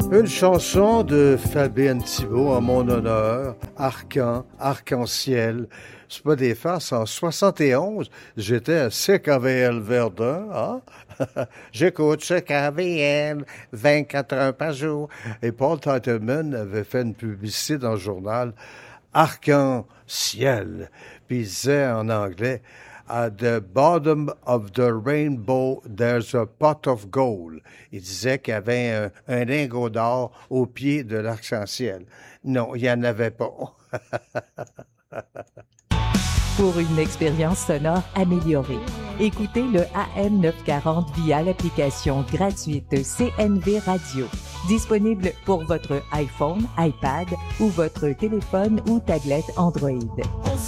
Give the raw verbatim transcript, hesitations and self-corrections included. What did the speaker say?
Une chanson de Fabienne Thibault en mon honneur, Arcan, Arc-en-Ciel. C'est pas des farces. En soixante et onze, j'étais à C K V L Verdun. Hein? J'écoute C K V L vingt-quatre heures par jour. Et Paul Titleman avait fait une publicité dans le journal Arc-en-Ciel. Puis il disait en anglais, At the bottom of the rainbow, there's a pot of gold. Il disait qu'il y avait un, un lingot d'or au pied de l'arc-en-ciel. Non, il n'y en avait pas. Pour une expérience sonore améliorée, écoutez le A M neuf cent quarante via l'application gratuite C N V Radio. Disponible pour votre iPhone, iPad ou votre téléphone ou tablette Android.